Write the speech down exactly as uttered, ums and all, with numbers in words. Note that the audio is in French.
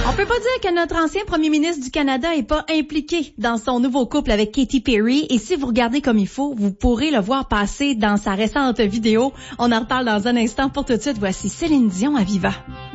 On peut pas dire que notre ancien premier ministre du Canada est pas impliqué dans son nouveau couple avec Katy Perry. Et si vous regardez comme il faut, vous pourrez le voir passer dans sa récente vidéo. On en reparle dans un instant. Pour tout de suite, voici Céline Dion à Viva.